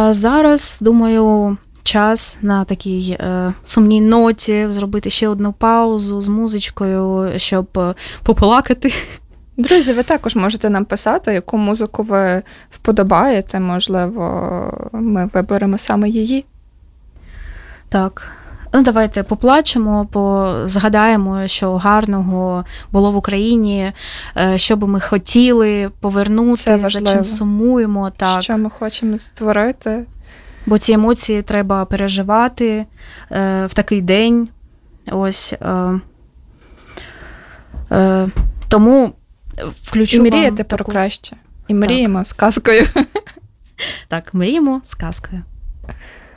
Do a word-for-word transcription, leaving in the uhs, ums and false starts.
А зараз, думаю, час на такій е, сумній ноті зробити ще одну паузу з музичкою, щоб поплакати. Друзі, ви також можете нам писати, яку музику ви вподобаєте, можливо, ми виберемо саме її. Так. Ну, давайте поплачемо, згадаємо, що гарного було в Україні, що би ми хотіли повернути, за чим сумуємо. Так. Що ми хочемо створити. Бо ці емоції треба переживати е, в такий день. Ось. Е, е, тому включу І мріяти вам про таку... краще. І мріємо з казкою. Так, мріємо з казкою.